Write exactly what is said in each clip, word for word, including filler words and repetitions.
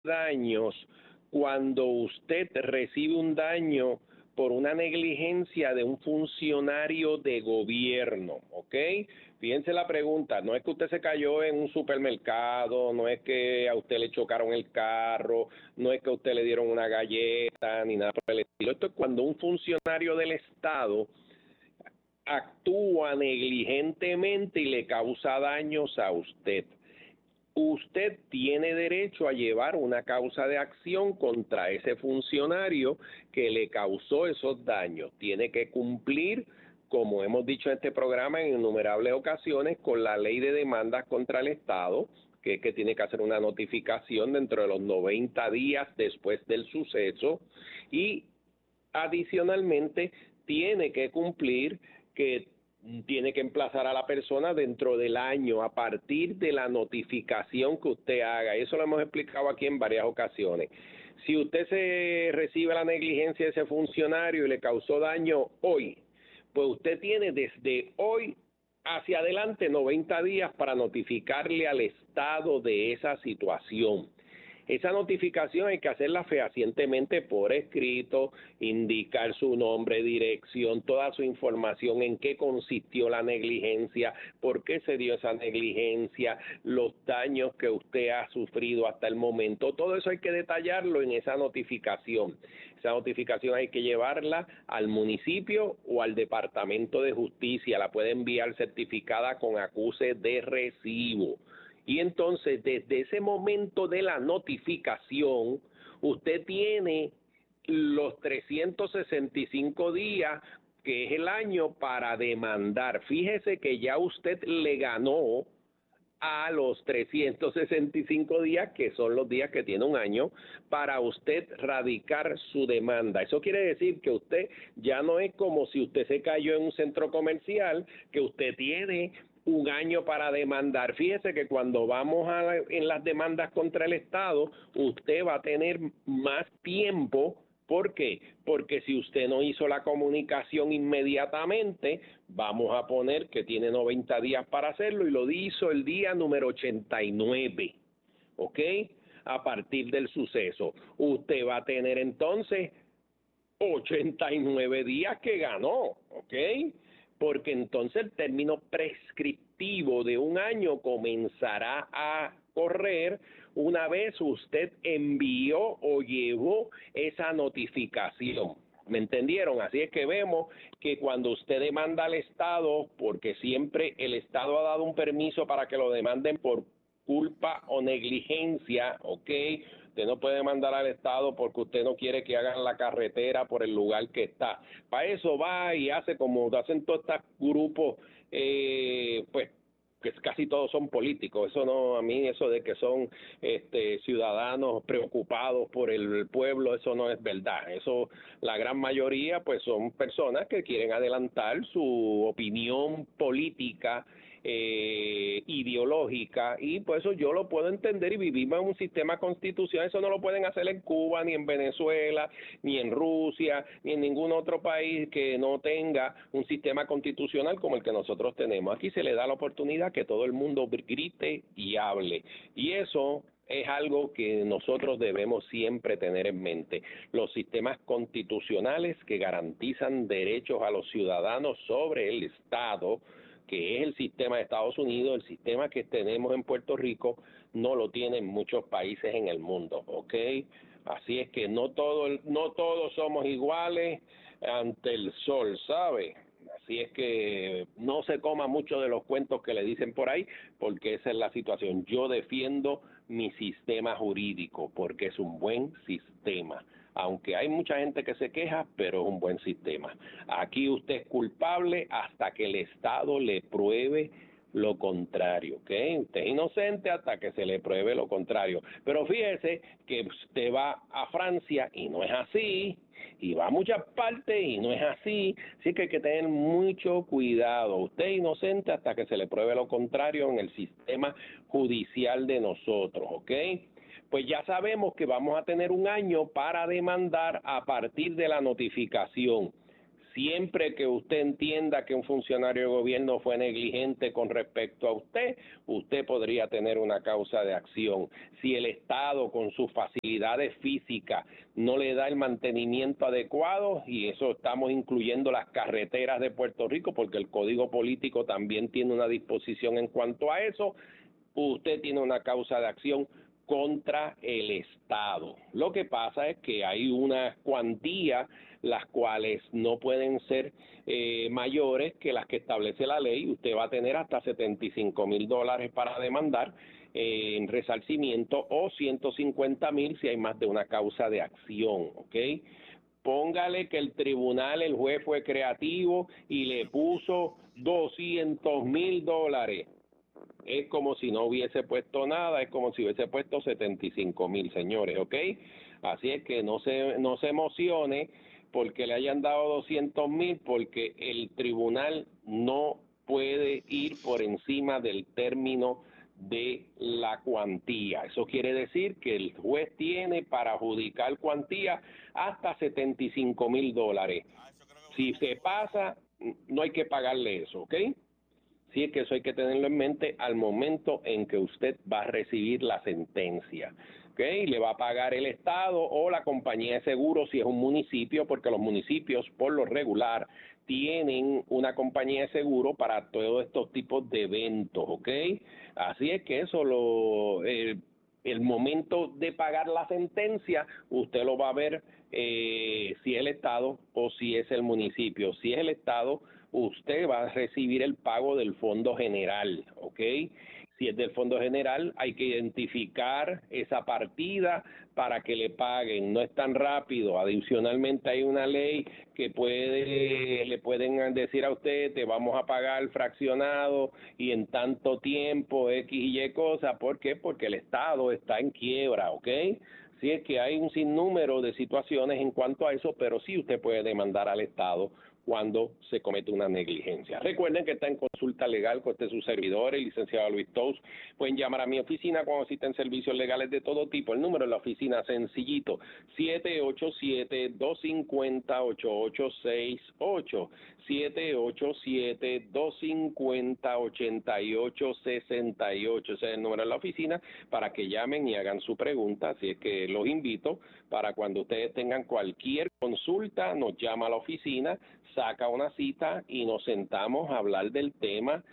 daños cuando usted recibe un daño por una negligencia de un funcionario de gobierno, ¿ok? Fíjense la pregunta, no es que usted se cayó en un supermercado, no es que a usted le chocaron el carro, no es que a usted le dieron una galleta, ni nada por el estilo. Esto es cuando un funcionario del Estado actúa negligentemente y le causa daños a usted. Usted tiene derecho a llevar una causa de acción contra ese funcionario que le causó esos daños. Tiene que cumplir, como hemos dicho en este programa en innumerables ocasiones, con la ley de demandas contra el Estado, que es que tiene que hacer una notificación dentro de los noventa días después del suceso, y adicionalmente tiene que cumplir que tiene que emplazar a la persona dentro del año a partir de la notificación que usted haga. Eso lo hemos explicado aquí en varias ocasiones. Si usted se recibe la negligencia de ese funcionario y le causó daño hoy, pues usted tiene desde hoy hacia adelante noventa días para notificarle al Estado de esa situación. Esa notificación hay que hacerla fehacientemente por escrito, indicar su nombre, dirección, toda su información, en qué consistió la negligencia, por qué se dio esa negligencia, los daños que usted ha sufrido hasta el momento. Todo eso hay que detallarlo en esa notificación. Esa notificación hay que llevarla al municipio o al Departamento de Justicia. La puede enviar certificada con acuse de recibo. Y entonces, desde ese momento de la notificación, usted tiene los trescientos sesenta y cinco días, que es el año, para demandar. Fíjese que ya usted le ganó a los trescientos sesenta y cinco días, que son los días que tiene un año, para usted radicar su demanda. Eso quiere decir que usted ya no es como si usted se cayó en un centro comercial, que usted tiene un año para demandar. Fíjese que cuando vamos a en las demandas contra el Estado, usted va a tener más tiempo. ¿Por qué? Porque si usted no hizo la comunicación inmediatamente, vamos a poner que tiene noventa días para hacerlo y lo hizo el día número ochenta y nueve, ¿ok? A partir del suceso. Usted va a tener entonces ochenta y nueve días que ganó, ¿ok? Porque entonces el término prescriptivo de un año comenzará a correr una vez usted envió o llevó esa notificación. ¿Me entendieron? Así es que vemos que cuando usted demanda al Estado, porque siempre el Estado ha dado un permiso para que lo demanden por culpa o negligencia, ¿ok? Usted no puede demandar al Estado porque usted no quiere que hagan la carretera por el lugar que está. Para eso va y hace como hacen todos estos grupos, eh, pues, que casi todos son políticos. Eso no, a mí eso de que son este ciudadanos preocupados por el pueblo, eso no es verdad. Eso, la gran mayoría pues son personas que quieren adelantar su opinión política, eh, ideológica, y por eso yo lo puedo entender, y vivimos en un sistema constitucional. Eso no lo pueden hacer en Cuba, ni en Venezuela, ni en Rusia, ni en ningún otro país que no tenga un sistema constitucional como el que nosotros tenemos. Aquí se le da la oportunidad que todo el mundo grite y hable, y eso es algo que nosotros debemos siempre tener en mente. Los sistemas constitucionales que garantizan derechos a los ciudadanos sobre el Estado, que es el sistema de Estados Unidos, el sistema que tenemos en Puerto Rico, no lo tienen muchos países en el mundo, ¿ok? Así es que no todo, no todos somos iguales ante el sol, ¿sabe? Así es que no se coma mucho de los cuentos que le dicen por ahí, porque esa es la situación. Yo defiendo mi sistema jurídico porque es un buen sistema. Aunque hay mucha gente que se queja, pero es un buen sistema. Aquí usted es culpable hasta que el Estado le pruebe lo contrario, ¿ok? Usted es inocente hasta que se le pruebe lo contrario. Pero fíjese que usted va a Francia y no es así, y va a muchas partes y no es así, así que hay que tener mucho cuidado. Usted es inocente hasta que se le pruebe lo contrario en el sistema judicial de nosotros, ¿ok? Pues ya sabemos que vamos a tener un año para demandar a partir de la notificación. Siempre que usted entienda que un funcionario de gobierno fue negligente con respecto a usted, usted podría tener una causa de acción. Si el Estado con sus facilidades físicas no le da el mantenimiento adecuado, y eso estamos incluyendo las carreteras de Puerto Rico, porque el Código Político también tiene una disposición en cuanto a eso, usted tiene una causa de acción contra el Estado. Lo que pasa es que hay una cuantía las cuales no pueden ser eh, mayores que las que establece la ley. Usted va a tener hasta setenta y cinco mil dólares para demandar eh, en resarcimiento o ciento cincuenta mil si hay más de una causa de acción, ¿ok? Póngale que el tribunal, el juez fue creativo y le puso doscientos mil dólares. Es como si no hubiese puesto nada, es como si hubiese puesto setenta y cinco mil, señores, ¿ok? Así es que no se, no se emocione porque le hayan dado doscientos mil, porque el tribunal no puede ir por encima del término de la cuantía. Eso quiere decir que el juez tiene para adjudicar cuantía hasta setenta y cinco mil dólares. Si se pasa, no hay que pagarle eso, ¿ok? Sí, es que eso hay que tenerlo en mente al momento en que usted va a recibir la sentencia. ¿Okay? Le va a pagar el Estado o la compañía de seguros si es un municipio, porque los municipios por lo regular tienen una compañía de seguro para todos estos tipos de eventos, ¿ok? Así es que eso lo... Eh, el momento de pagar la sentencia, usted lo va a ver eh, si es el Estado o si es el municipio. Si es el Estado, usted va a recibir el pago del Fondo General, ¿ok? Si es del Fondo General, hay que identificar esa partida para que le paguen. No es tan rápido. Adicionalmente hay una ley que puede le pueden decir a usted, te vamos a pagar fraccionado y en tanto tiempo, X y Y cosa. ¿Por qué? Porque el Estado está en quiebra, ¿ok? Sí, es que hay un sinnúmero de situaciones en cuanto a eso, pero sí usted puede demandar al Estado cuando se comete una negligencia. Recuerden que está en consulta legal con este su servidor, el licenciado Luis Tous. Pueden llamar a mi oficina cuando necesiten servicios legales de todo tipo. El número de la oficina sencillito, siete ocho siete, dos cinco cero, ocho ocho seis ocho, siete ocho siete, dos cinco cero, ocho ocho seis ocho. Ese es el número de la oficina para que llamen y hagan su pregunta. Así es que los invito para cuando ustedes tengan cualquier consulta, nos llama a la oficina, saca una cita y nos sentamos a hablar del tema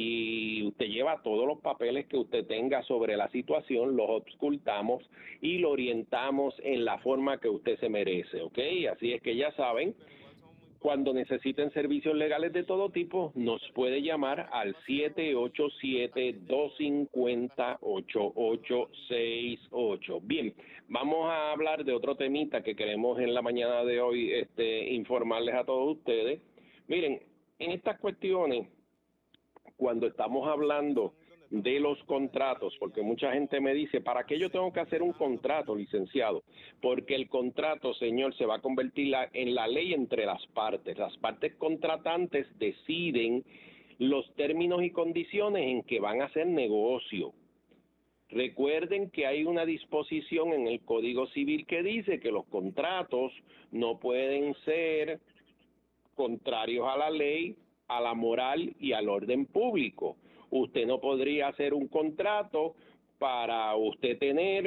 y usted lleva todos los papeles que usted tenga sobre la situación, los auscultamos y lo orientamos en la forma que usted se merece, ¿ok? Así es que ya saben, cuando necesiten servicios legales de todo tipo, nos puede llamar al siete ocho siete, dos cinco cero, ocho ocho seis ocho. Bien, vamos a hablar de otro temita que queremos en la mañana de hoy este, informarles a todos ustedes. Miren, en estas cuestiones, cuando estamos hablando de los contratos, porque mucha gente me dice, ¿para qué yo tengo que hacer un contrato, licenciado? Porque el contrato, señor, se va a convertir la, en la ley entre las partes. Las partes contratantes deciden los términos y condiciones en que van a hacer negocio. Recuerden que hay una disposición en el Código Civil que dice que los contratos no pueden ser contrarios a la ley, a la moral y al orden público. Usted no podría hacer un contrato para usted tener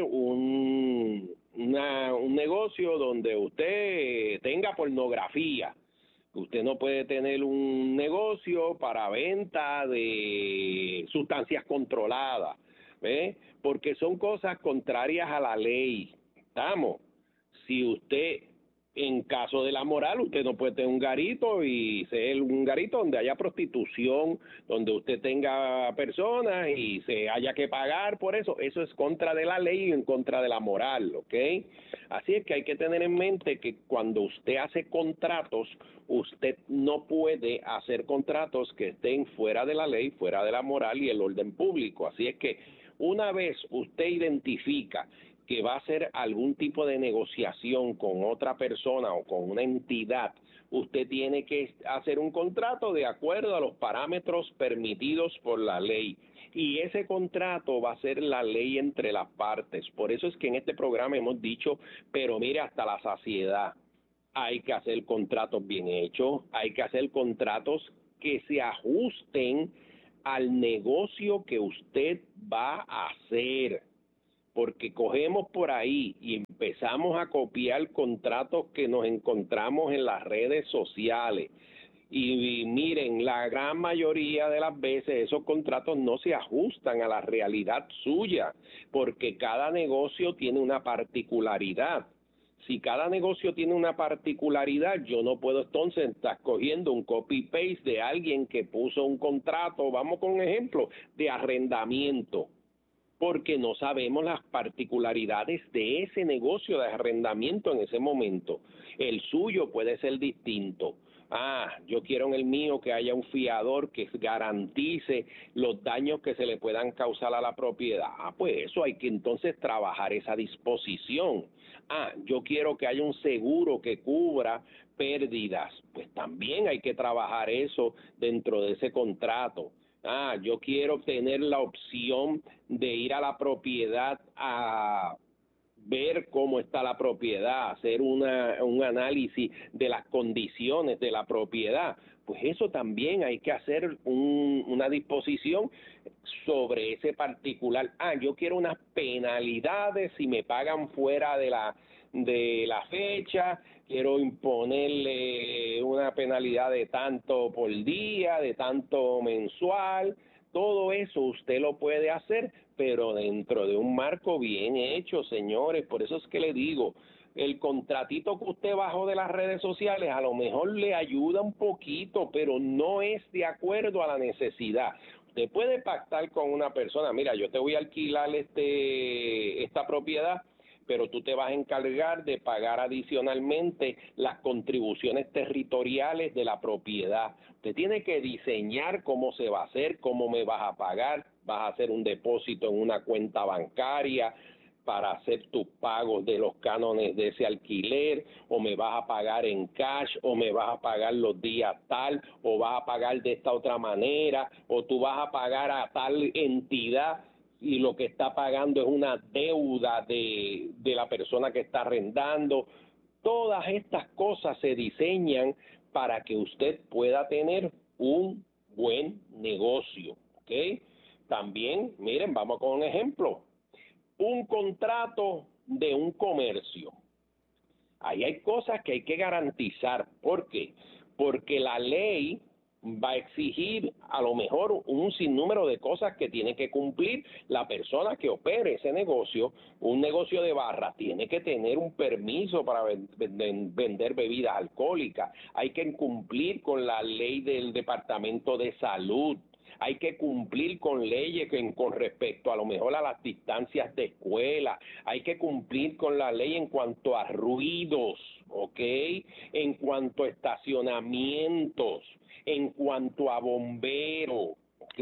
un, una, un negocio donde usted tenga pornografía. Usted no puede tener un negocio para venta de sustancias controladas, ¿ve? Porque son cosas contrarias a la ley. ¿Estamos? Si usted... En caso de la moral, usted no puede tener un garito y ser un garito donde haya prostitución, donde usted tenga personas y se haya que pagar por eso. Eso es contra de la ley y en contra de la moral, ¿ok? Así es que hay que tener en mente que cuando usted hace contratos, usted no puede hacer contratos que estén fuera de la ley, fuera de la moral y el orden público. Así es que una vez usted identifica que va a hacer algún tipo de negociación con otra persona o con una entidad, usted tiene que hacer un contrato de acuerdo a los parámetros permitidos por la ley. Y ese contrato va a ser la ley entre las partes. Por eso es que en este programa hemos dicho, pero mire, hasta la saciedad, hay que hacer contratos bien hechos, hay que hacer contratos que se ajusten al negocio que usted va a hacer, porque cogemos por ahí y empezamos a copiar contratos que nos encontramos en las redes sociales. Y, y miren, la gran mayoría de las veces esos contratos no se ajustan a la realidad suya, porque cada negocio tiene una particularidad. Si cada negocio tiene una particularidad, yo no puedo entonces estar cogiendo un copy-paste de alguien que puso un contrato, vamos con un ejemplo, de arrendamiento, porque no sabemos las particularidades de ese negocio de arrendamiento en ese momento. El suyo puede ser distinto. Ah, yo quiero en el mío que haya un fiador que garantice los daños que se le puedan causar a la propiedad. Ah, pues eso hay que entonces trabajar esa disposición. Ah, yo quiero que haya un seguro que cubra pérdidas. Pues también hay que trabajar eso dentro de ese contrato. Ah, yo quiero tener la opción de ir a la propiedad a ver cómo está la propiedad, hacer una, un análisis de las condiciones de la propiedad. Pues eso también hay que hacer un, una disposición sobre ese particular. Ah, yo quiero unas penalidades si me pagan fuera de la de la fecha, quiero imponerle una penalidad de tanto por día, de tanto mensual. Todo eso usted lo puede hacer, pero dentro de un marco bien hecho, señores. Por eso es que le digo, el contratito que usted bajó de las redes sociales a lo mejor le ayuda un poquito, pero no es de acuerdo a la necesidad. Usted puede pactar con una persona, mira, yo te voy a alquilar este esta propiedad, pero tú te vas a encargar de pagar adicionalmente las contribuciones territoriales de la propiedad. Usted tiene que diseñar cómo se va a hacer, cómo me vas a pagar, vas a hacer un depósito en una cuenta bancaria para hacer tus pagos de los cánones de ese alquiler, o me vas a pagar en cash, o me vas a pagar los días tal, o vas a pagar de esta otra manera, o tú vas a pagar a tal entidad y lo que está pagando es una deuda de, de la persona que está arrendando. Todas estas cosas se diseñan para que usted pueda tener un buen negocio, ¿ok? También, miren, vamos con un ejemplo. Un contrato de un comercio. Ahí hay cosas que hay que garantizar. ¿Por qué? Porque la ley va a exigir a lo mejor un sinnúmero de cosas que tiene que cumplir la persona que opere ese negocio. Un negocio de barra tiene que tener un permiso para vender bebidas alcohólicas, hay que cumplir con la ley del Departamento de Salud, hay que cumplir con leyes que, con respecto a lo mejor a las distancias de escuela, hay que cumplir con la ley en cuanto a ruidos, ¿ok? En cuanto a estacionamientos, en cuanto a bombero, ¿ok?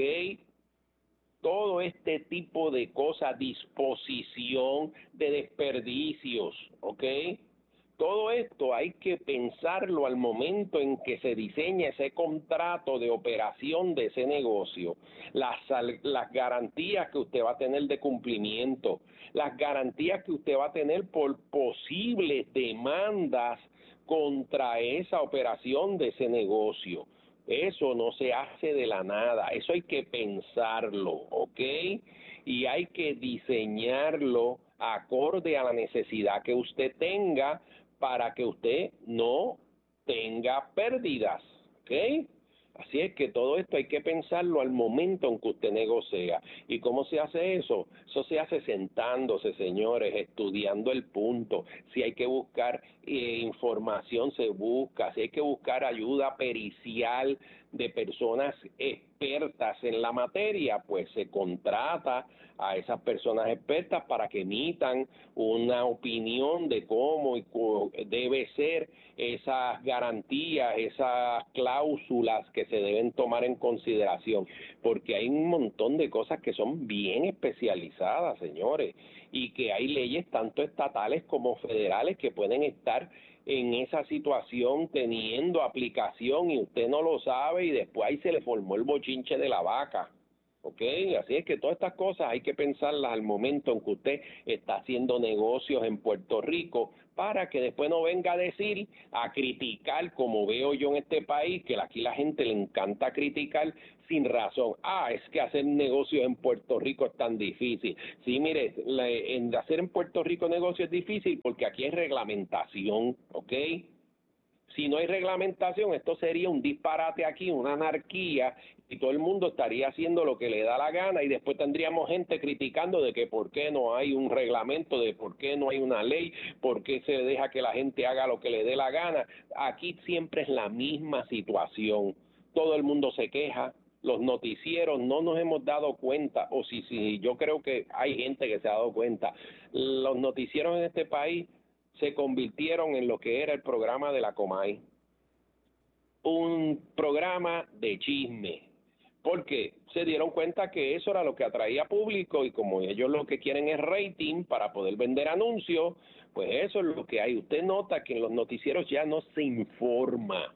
Todo este tipo de cosas, disposición de desperdicios, ¿ok? Todo esto hay que pensarlo al momento en que se diseña ese contrato de operación de ese negocio, las, las garantías que usted va a tener de cumplimiento, las garantías que usted va a tener por posibles demandas contra esa operación de ese negocio. Eso no se hace de la nada, eso hay que pensarlo, ¿ok? Y hay que diseñarlo acorde a la necesidad que usted tenga para que usted no tenga pérdidas, ¿ok? Así es que todo esto hay que pensarlo al momento en que usted negocia. ¿Y cómo se hace eso? Eso se hace sentándose, señores, estudiando el punto. Si hay que buscar eh, información, se busca. Si hay que buscar ayuda pericial de personas expertas en la materia, pues se contrata a esas personas expertas para que emitan una opinión de cómo debe ser esas garantías, esas cláusulas que se deben tomar en consideración, porque hay un montón de cosas que son bien especializadas, señores, y que hay leyes tanto estatales como federales que pueden estar en esa situación teniendo aplicación y usted no lo sabe y después ahí se le formó el bochinche de la vaca. ¿ok? Así es que todas estas cosas hay que pensarlas al momento en que usted está haciendo negocios en Puerto Rico, para que después no venga a decir, a criticar, como veo yo en este país, que aquí la gente le encanta criticar sin razón. Ah, es que hacer negocios en Puerto Rico es tan difícil. Sí, mire, la, en hacer en Puerto Rico negocios es difícil porque aquí hay reglamentación, ¿ok? Si no hay reglamentación, esto sería un disparate aquí, una anarquía, y todo el mundo estaría haciendo lo que le da la gana, y después tendríamos gente criticando de que por qué no hay un reglamento, de por qué no hay una ley, por qué se deja que la gente haga lo que le dé la gana. Aquí siempre es la misma situación. Todo el mundo se queja, los noticieros no nos hemos dado cuenta, o si, si yo creo que hay gente que se ha dado cuenta, los noticieros en este país se convirtieron en lo que era el programa de la Comay, un programa de chisme, porque se dieron cuenta que eso era lo que atraía público, y como ellos lo que quieren es rating para poder vender anuncios, pues eso es lo que hay. Usted nota que en los noticieros ya no se informa,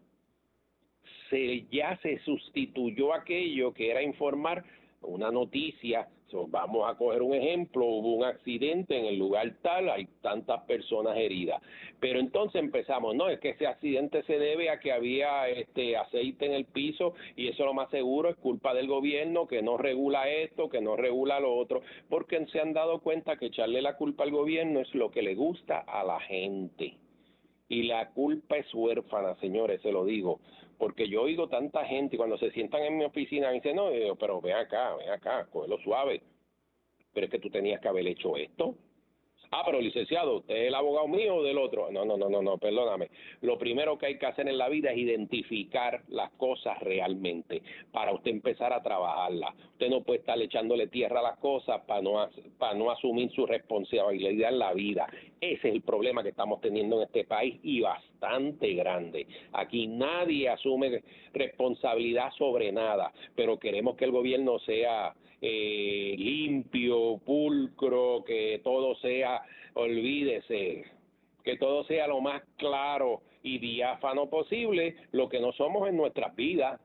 se ya se sustituyó aquello que era informar una noticia. So, vamos a coger un ejemplo, hubo un accidente en el lugar tal, hay tantas personas heridas, pero entonces empezamos, no, es que ese accidente se debe a que había este aceite en el piso, y eso lo más seguro es culpa del gobierno, que no regula esto, que no regula lo otro, porque se han dado cuenta que echarle la culpa al gobierno es lo que le gusta a la gente. Y la culpa es huérfana, señores, se lo digo, porque yo oigo tanta gente, y cuando se sientan en mi oficina me dicen, no, yo, pero ven acá, ven acá, cógelo suave, pero es que tú tenías que haber hecho esto. Ah, pero licenciado, ¿usted es el abogado mío o del otro? No, no, no, no, no, perdóname. Lo primero que hay que hacer en la vida es identificar las cosas realmente para usted empezar a trabajarlas. Usted no puede estar echándole tierra a las cosas para no, para no asumir su responsabilidad en la vida. Ese es el problema que estamos teniendo en este país, y bastante grande. Aquí nadie asume responsabilidad sobre nada, pero queremos que el gobierno sea eh, limpio, pulcro, que todo sea, olvídese, que todo sea lo más claro y diáfano posible, lo que no somos en nuestras vidas.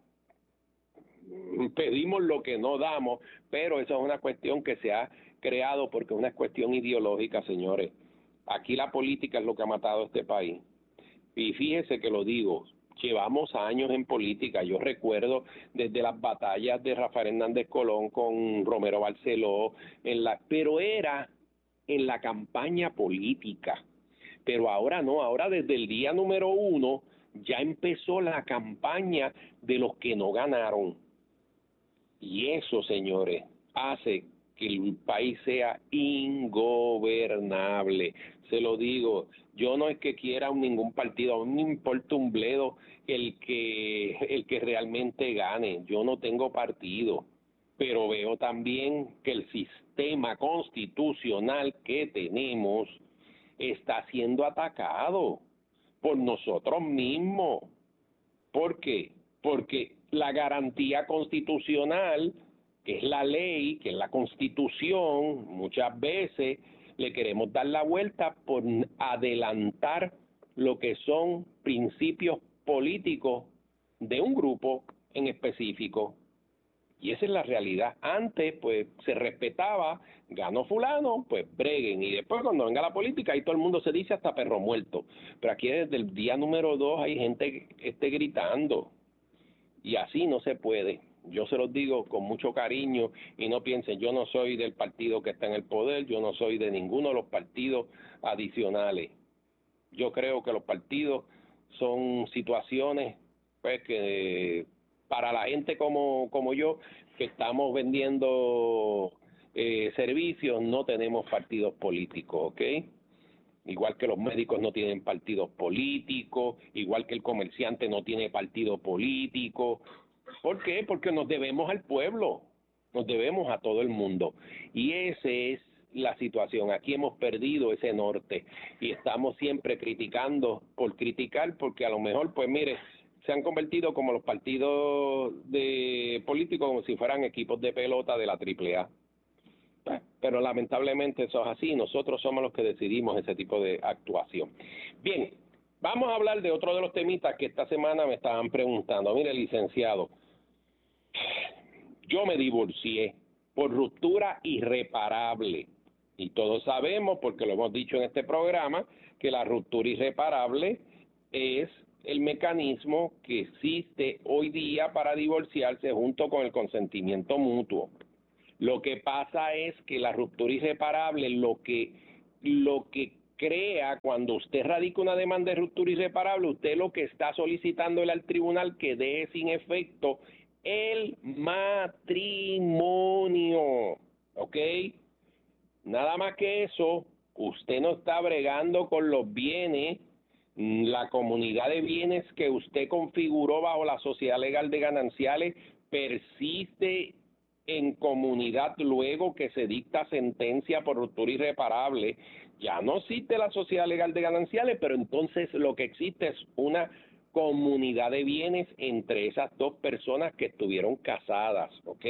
Pedimos lo que no damos, pero eso es una cuestión que se ha creado porque es una cuestión ideológica, señores. Aquí la política es lo que ha matado a este país. Y fíjese que lo digo, llevamos años en política. Yo recuerdo desde las batallas de Rafael Hernández Colón con Romero Barceló, en la, pero era en la campaña política. Pero ahora no, ahora desde el día número uno ya empezó la campaña de los que no ganaron. Y eso, señores, hace que el país sea ingobernable. Se lo digo, yo no es que quiera ningún partido, a mí me importa un bledo el que el que realmente gane. Yo no tengo partido, pero veo también que el sistema constitucional que tenemos está siendo atacado por nosotros mismos. ¿Por qué? Porque la garantía constitucional, que es la ley, que es la Constitución, muchas veces le queremos dar la vuelta por adelantar lo que son principios políticos de un grupo en específico. Y esa es la realidad. Antes, pues, se respetaba, ganó fulano, pues breguen. Y después, cuando venga la política, ahí todo el mundo se dice hasta perro muerto. Pero aquí desde el día número dos hay gente que esté gritando. Y así no se puede. Yo se los digo con mucho cariño, y no piensen, yo no soy del partido que está en el poder, yo no soy de ninguno de los partidos adicionales. Yo creo que los partidos son situaciones, pues, que para la gente como, como yo, que estamos vendiendo eh, servicios, no tenemos partidos políticos, ¿ok? Igual que los médicos no tienen partidos políticos, igual que el comerciante no tiene partido político. ¿Por qué? Porque nos debemos al pueblo, nos debemos a todo el mundo. Y esa es la situación. Aquí hemos perdido ese norte y estamos siempre criticando por criticar, porque a lo mejor, pues mire, se han convertido como los partidos de políticos, como si fueran equipos de pelota de la triple A. Pero lamentablemente eso es así, nosotros somos los que decidimos ese tipo de actuación. Bien, vamos a hablar de otro de los temitas que esta semana me estaban preguntando. Mire, licenciado, yo me divorcié por ruptura irreparable. Y todos sabemos, porque lo hemos dicho en este programa, que la ruptura irreparable es el mecanismo que existe hoy día para divorciarse junto con el consentimiento mutuo. Lo que pasa es que la ruptura irreparable, lo que, lo que crea cuando usted radica una demanda de ruptura irreparable, usted lo que está solicitándole al tribunal que deje sin efecto el matrimonio, ¿ok? Nada más que eso, usted no está bregando con los bienes, la comunidad de bienes que usted configuró bajo la sociedad legal de gananciales persiste en comunidad luego que se dicta sentencia por ruptura irreparable. Ya no existe la sociedad legal de gananciales, pero entonces lo que existe es una comunidad de bienes entre esas dos personas que estuvieron casadas, ¿ok?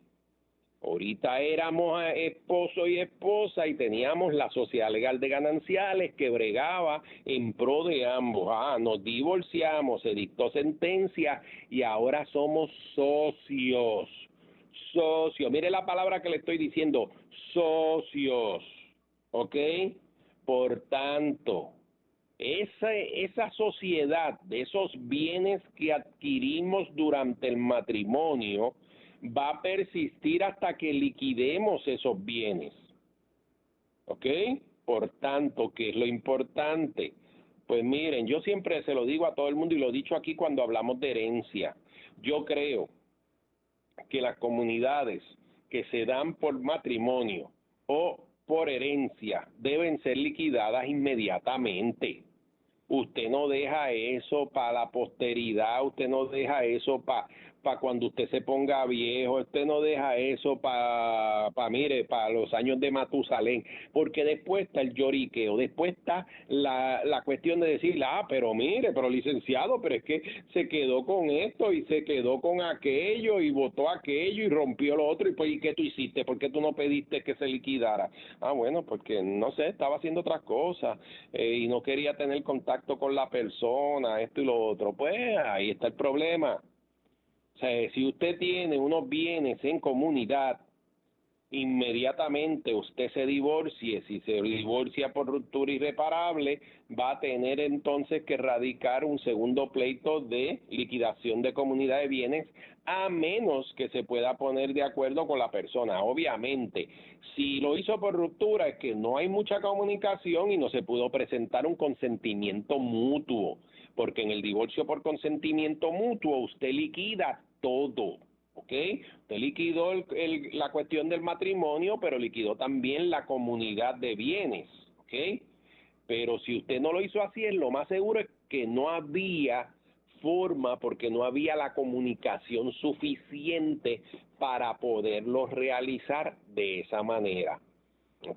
Ahorita éramos esposo y esposa y teníamos la sociedad legal de gananciales que bregaba en pro de ambos. Ah, nos divorciamos, se dictó sentencia y ahora somos socios. Socios. Mire la palabra que le estoy diciendo, socios. ¿Ok? Por tanto, esa, esa sociedad de esos bienes que adquirimos durante el matrimonio va a persistir hasta que liquidemos esos bienes. ¿Ok? Por tanto, ¿qué es lo importante? Pues miren, yo siempre se lo digo a todo el mundo y lo he dicho aquí cuando hablamos de herencia. Yo creo que las comunidades que se dan por matrimonio o por herencia deben ser liquidadas inmediatamente. Usted no deja eso para la posteridad, usted no deja eso para pa cuando usted se ponga viejo, usted no deja eso para, pa, mire, para los años de Matusalén, porque después está el lloriqueo, después está la, la cuestión de decir, ah, pero mire, pero licenciado, pero es que se quedó con esto y se quedó con aquello y votó aquello y rompió lo otro, y pues, ¿y qué tú hiciste? ¿Por qué tú no pediste que se liquidara? Ah, bueno, porque, no sé, estaba haciendo otras cosas eh, y no quería tener contacto con la persona, esto y lo otro. Pues ahí está el problema. O sea, si usted tiene unos bienes en comunidad, inmediatamente usted se divorcie, si se divorcia por ruptura irreparable, va a tener entonces que radicar un segundo pleito de liquidación de comunidad de bienes, a menos que se pueda poner de acuerdo con la persona. Obviamente, si lo hizo por ruptura es que no hay mucha comunicación y no se pudo presentar un consentimiento mutuo, porque en el divorcio por consentimiento mutuo usted liquida todo. ¿Ok? Usted liquidó el, el, la cuestión del matrimonio, pero liquidó también la comunidad de bienes. ¿Ok? Pero si usted no lo hizo así, es lo más seguro es que no había forma, porque no había la comunicación suficiente para poderlo realizar de esa manera. ¿Ok?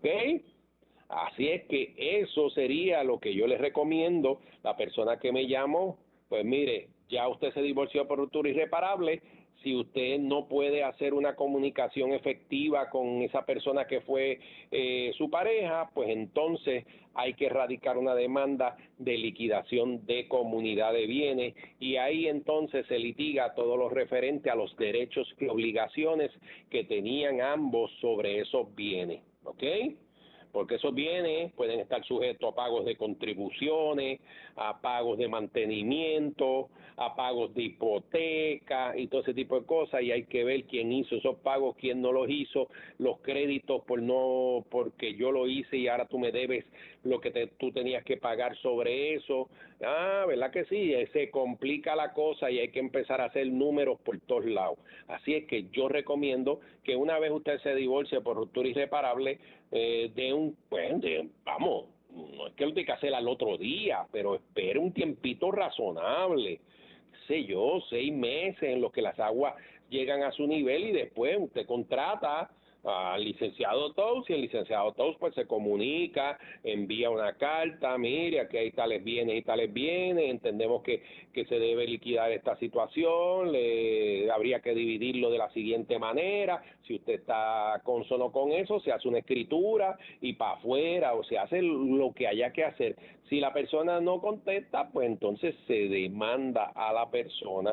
Así es que eso sería lo que yo les recomiendo. La persona que me llamó, pues mire, ya usted se divorció por ruptura irreparable. Si usted no puede hacer una comunicación efectiva con esa persona que fue eh, su pareja, pues entonces hay que radicar una demanda de liquidación de comunidad de bienes y ahí entonces se litiga todo lo referente a los derechos y obligaciones que tenían ambos sobre esos bienes, ¿ok? Porque esos bienes pueden estar sujetos a pagos de contribuciones, a pagos de mantenimiento, a pagos de hipoteca y todo ese tipo de cosas, y hay que ver quién hizo esos pagos, quién no los hizo, los créditos por no porque yo lo hice y ahora tú me debes lo que te, tú tenías que pagar sobre eso. Ah, ¿verdad que sí? Se complica la cosa y hay que empezar a hacer números por todos lados. Así es que yo recomiendo que una vez usted se divorcie por ruptura irreparable, eh, de un, pues, de, vamos, no es que lo tenga que hacer al otro día, pero espere un tiempito razonable, sé yo, seis meses en los que las aguas llegan a su nivel y después usted contrata al licenciado Tous y el licenciado Tous pues se comunica, envía una carta, mire, aquí hay tales bienes y tales bienes, entendemos que, que se debe liquidar esta situación, le habría que dividirlo de la siguiente manera, si usted está consono con eso, se hace una escritura y para afuera, o se hace lo que haya que hacer. Si la persona no contesta, pues entonces se demanda a la persona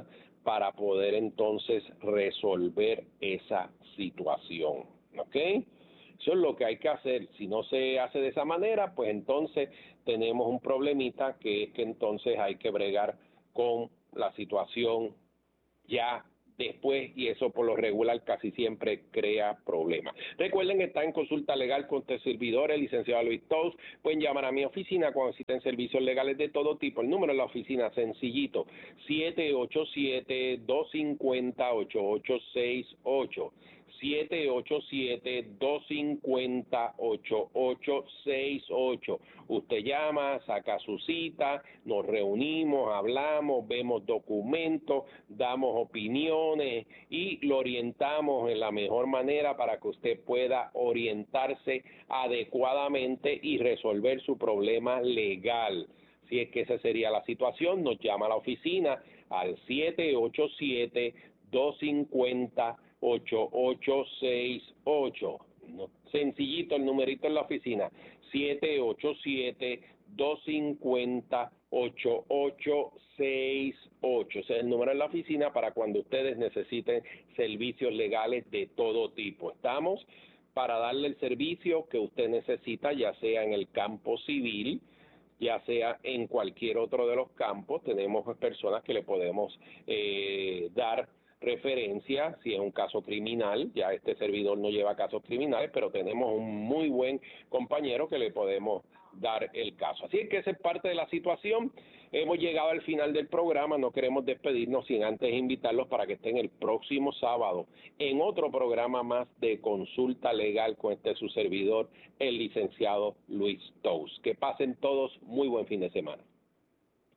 para poder entonces resolver esa situación, ¿ok? Eso es lo que hay que hacer. Si no se hace de esa manera, pues entonces tenemos un problemita, que es que entonces hay que bregar con la situación ya después, y eso por lo regular casi siempre crea problemas. Recuerden que está en consulta legal con este servidor, el licenciado Luis Tous. Pueden llamar a mi oficina cuando existen servicios legales de todo tipo. El número de la oficina, sencillito, siete ocho siete, dos cinco cero, ocho ocho seis ocho. siete ocho siete, dos cinco cero, ocho ocho seis ocho. Usted llama, saca su cita, nos reunimos, hablamos, vemos documentos, damos opiniones y lo orientamos en la mejor manera para que usted pueda orientarse adecuadamente y resolver su problema legal. Si es que esa sería la situación, nos llama a la oficina al siete ocho siete, dos cinco cero, ocho ocho seis ocho. No, sencillito el numerito en la oficina, siete ocho siete, dos cinco cero, ocho ocho seis ocho. Ese es el número en la oficina para cuando ustedes necesiten servicios legales de todo tipo. Estamos para darle el servicio que usted necesita, ya sea en el campo civil, ya sea en cualquier otro de los campos. Tenemos personas que le podemos eh, dar referencia si es un caso criminal. Ya este servidor no lleva casos criminales, pero tenemos un muy buen compañero que le podemos dar el caso. Así es que esa es parte de la situación. Hemos llegado al final del programa, no queremos despedirnos sin antes invitarlos para que estén el próximo sábado en otro programa más de consulta legal con este su servidor, el licenciado Luis Tous. Que pasen todos muy buen fin de semana.